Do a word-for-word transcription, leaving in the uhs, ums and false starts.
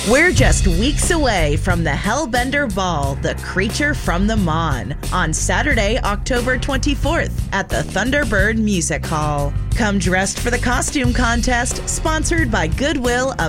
We're just weeks away from the Hellbender Ball, The Creature from the Mon, on Saturday, October twenty-fourth at the Thunderbird Music Hall. Come dressed for the costume contest, sponsored by Goodwill of